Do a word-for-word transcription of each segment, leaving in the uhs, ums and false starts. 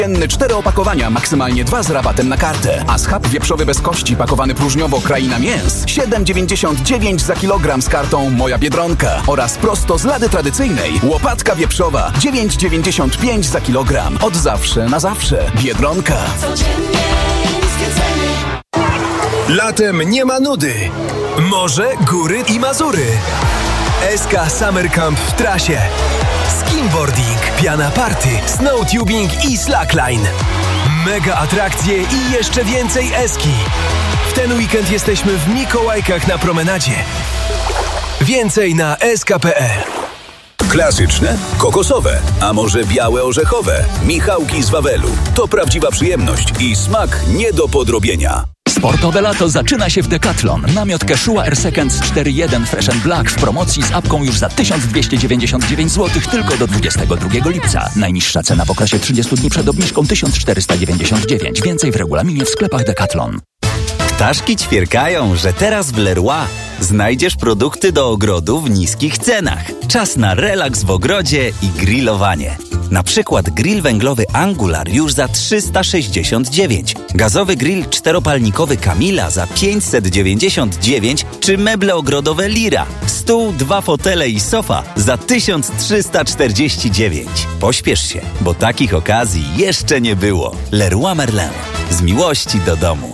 Dzienny cztery opakowania, maksymalnie dwa z rabatem na kartę. A schab wieprzowy bez kości pakowany próżniowo Kraina Mięs siedem dziewięćdziesiąt dziewięć za kilogram z kartą Moja Biedronka. Oraz prosto z lady tradycyjnej łopatka wieprzowa dziewięć dziewięćdziesiąt pięć za kilogram. Od zawsze na zawsze. Biedronka. Codziennie zwiedzenie. Latem nie ma nudy. Morze, góry i Mazury. S K Summer Camp w trasie. Skimboarding, piana party, snowtubing i slackline. Mega atrakcje i jeszcze więcej eski. W ten weekend jesteśmy w Mikołajkach na promenadzie. Więcej na s k kropka p l. Klasyczne, kokosowe, a może białe orzechowe. Michałki z Wawelu. To prawdziwa przyjemność i smak nie do podrobienia. Sportowe lato zaczyna się w Decathlon. Namiot Quechua Air Seconds cztery jeden Fresh and Black w promocji z apką już za tysiąc dwieście dziewięćdziesiąt dziewięć złotych tylko do dwudziestego drugiego lipca. Najniższa cena w okresie trzydziestu dni przed obniżką tysiąc czterysta dziewięćdziesiąt dziewięć. Więcej w regulaminie w sklepach Decathlon. Ptaszki ćwierkają, że teraz w Leroy znajdziesz produkty do ogrodu w niskich cenach. Czas na relaks w ogrodzie i grillowanie. Na przykład grill węglowy Angular już za trzysta sześćdziesiąt dziewięć, gazowy grill czteropalnikowy Camila za pięćset dziewięćdziesiąt dziewięć czy meble ogrodowe Lira, stół, dwa fotele i sofa za tysiąc trzysta czterdzieści dziewięć. Pośpiesz się, bo takich okazji jeszcze nie było. Leroy Merlin. Z miłości do domu.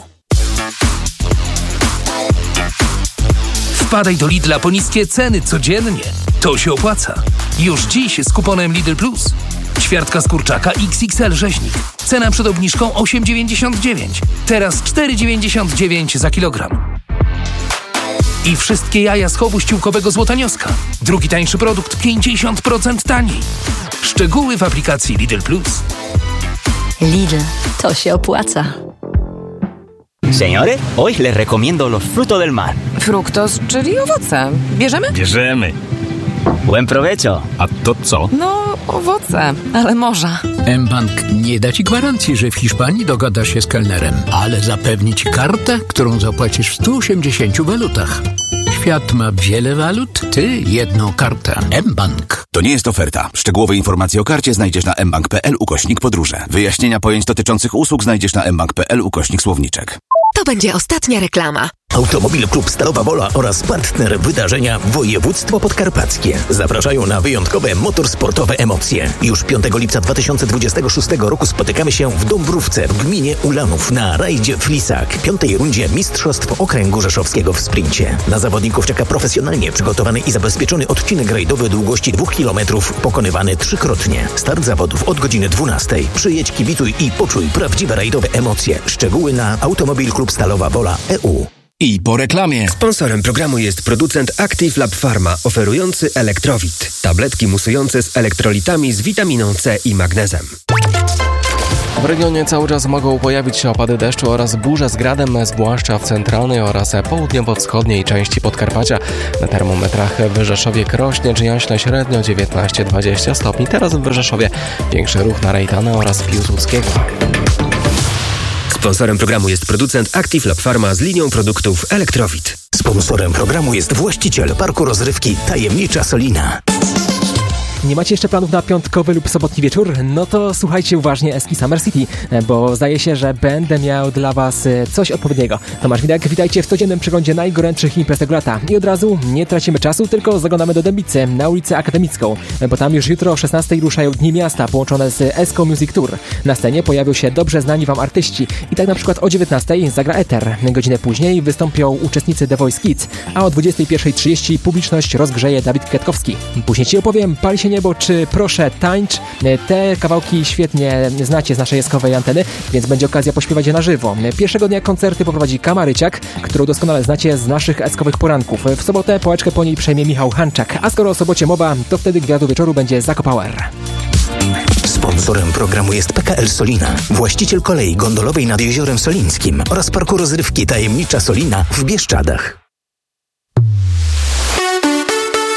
Wpadaj do Lidla po niskie ceny codziennie. To się opłaca. Już dziś z kuponem Lidl Plus. Ćwiartka z kurczaka X X L rzeźnik. Cena przed obniżką osiem dziewięćdziesiąt dziewięć. Teraz cztery dziewięćdziesiąt dziewięć za kilogram. I wszystkie jaja z chowu ściółkowego Złotanioska. Drugi tańszy produkt pięćdziesiąt procent taniej. Szczegóły w aplikacji Lidl Plus. Lidl, to się opłaca. Señores, hoy les recomiendo los frutos del mar. Fruktos, czyli owoce. Bierzemy? Bierzemy. Buen provecho. A to co? No, owoce, ale morza. mBank nie da ci gwarancji, że w Hiszpanii dogadasz się z kelnerem, ale zapewni ci kartę, którą zapłacisz w stu osiemdziesięciu walutach. Świat ma wiele walut, ty jedną kartę. mBank. To nie jest oferta. Szczegółowe informacje o karcie znajdziesz na mbank kropka p l ukośnik podróże. Wyjaśnienia pojęć dotyczących usług znajdziesz na mbank kropka p l ukośnik słowniczek. To będzie ostatnia reklama. Automobil Klub Stalowa Wola oraz partner wydarzenia Województwo Podkarpackie zapraszają na wyjątkowe motorsportowe emocje. Już piątego lipca dwa tysiące dwudziestego szóstego roku spotykamy się w Dąbrówce w gminie Ulanów na rajdzie Flisak, piątej rundzie Mistrzostw Okręgu Rzeszowskiego w sprincie. Na zawodników czeka profesjonalnie przygotowany i zabezpieczony odcinek rajdowy o długości dwóch kilometrów, pokonywany trzykrotnie. Start zawodów od godziny dwunastej. Przyjedź, kibicuj i poczuj prawdziwe rajdowe emocje. Szczegóły na Automobil Klub Stalowa Wola E U. I po reklamie. Sponsorem programu jest producent Active Lab Pharma, oferujący Elektrowit. Tabletki musujące z elektrolitami z witaminą C i magnezem. W regionie cały czas mogą pojawić się opady deszczu oraz burze z gradem, zwłaszcza w centralnej oraz południowo-wschodniej części Podkarpacia. Na termometrach w Rzeszowie Krośniecz, Jaśle średnio dziewiętnaście dwadzieścia stopni. Teraz w Rzeszowie większy ruch na Rejtana oraz Piłsudskiego. Sponsorem programu jest producent Active Lab Pharma z linią produktów Elektrowit. Sponsorem programu jest właściciel parku rozrywki Tajemnicza Solina. Nie macie jeszcze planów na piątkowy lub sobotni wieczór? No to słuchajcie uważnie Eski Summer City, bo zdaje się, że będę miał dla Was coś odpowiedniego. Tomasz Widek, witajcie w codziennym przeglądzie najgorętszych imprez tego lata. I od razu nie tracimy czasu, tylko zaglądamy do Dębicy, na ulicę Akademicką, bo tam już jutro o szesnastej ruszają Dni Miasta połączone z Esko Music Tour. Na scenie pojawią się dobrze znani Wam artyści i tak na przykład o dziewiętnastej zagra Eter. Godzinę później wystąpią uczestnicy The Voice Kids, a o dwudziestej pierwszej trzydzieści publiczność rozgrzeje Dawid Kwiatkowski. Później Ci opowiem Pal się niebo czy Proszę tańcz. Te kawałki świetnie znacie z naszej eskowej anteny, więc będzie okazja pośpiewać je na żywo. Pierwszego dnia koncerty poprowadzi Kamaryciak, którą doskonale znacie z naszych eskowych poranków. W sobotę pałeczkę po niej przejmie Michał Hanczak, a skoro o sobocie mowa, to wtedy gwiazdą wieczoru będzie Zako Power. Sponsorem programu jest P K L Solina, właściciel kolei gondolowej nad Jeziorem Solińskim oraz parku rozrywki Tajemnicza Solina w Bieszczadach.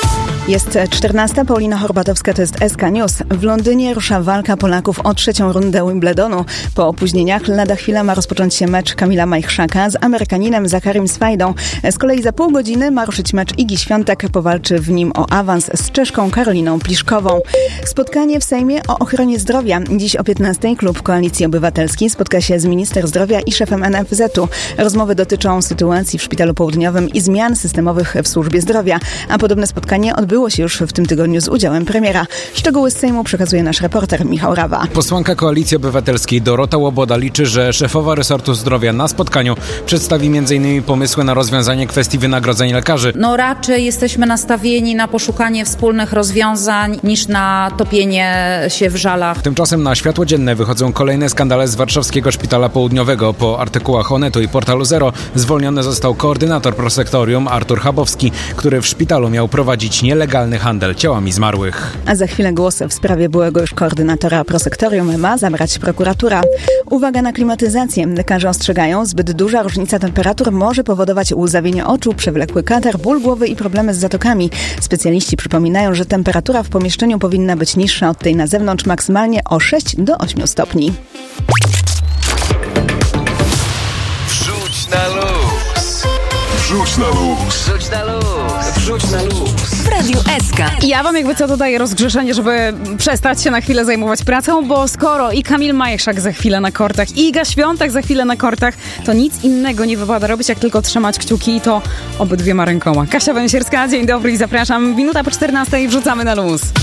Jest czternasta, Paulina Horbatowska, to jest S K News. W Londynie rusza walka Polaków o trzecią rundę Wimbledonu. Po opóźnieniach lada chwila ma rozpocząć się mecz Kamila Majchrzaka z Amerykaninem Zacharim Swajdą. Z kolei za pół godziny ma ruszyć mecz Igi Świątek. Powalczy w nim o awans z Czeszką Karoliną Pliszkową. Spotkanie w Sejmie o ochronie zdrowia. Dziś o piętnastej klub Koalicji Obywatelskiej spotka się z minister zdrowia i szefem N F Z-u. Rozmowy dotyczą sytuacji w Szpitalu Południowym i zmian systemowych w służbie zdrowia. A podobne spotkanie odbyło się już w tym tygodniu z udziałem premiera. Szczegóły z Sejmu przekazuje nasz reporter Michał Rawa. Posłanka Koalicji Obywatelskiej Dorota Łoboda liczy, że szefowa resortu zdrowia na spotkaniu przedstawi między innymi pomysły na rozwiązanie kwestii wynagrodzeń lekarzy. No raczej jesteśmy nastawieni na poszukanie wspólnych rozwiązań niż na topienie się w żalach. Tymczasem na światło dzienne wychodzą kolejne skandale z warszawskiego Szpitala Południowego. Po artykułach Onetu i Portalu Zero zwolniony został koordynator prosektorium Artur Chabowski, który w szpitalu miał prowadzić nielegalny handel ciałami zmarłych. A za chwilę głos w sprawie byłego już koordynatora prosektorium ma zabrać prokuratura. Uwaga na klimatyzację. Lekarze ostrzegają, zbyt duża różnica temperatur może powodować łzawienie oczu, przewlekły katar, ból głowy i problemy z zatokami. Specjaliści przypominają, że temperatura w pomieszczeniu powinna być niższa od tej na zewnątrz, maksymalnie o sześć do ośmiu stopni. Wrzuć na luz. Wrzuć na luz. Wrzuć na luz. Wrzuć na luz. W Radiu S K. I ja wam jakby co dodaję rozgrzeszenie, żeby przestać się na chwilę zajmować pracą, bo skoro i Kamil Majchrzak za chwilę na kortach, i Iga Świątek za chwilę na kortach, to nic innego nie wypada robić, jak tylko trzymać kciuki i to obydwiema rękoma. Kasia Węsierska, dzień dobry i zapraszam. Minuta po czternastej wrzucamy na luz.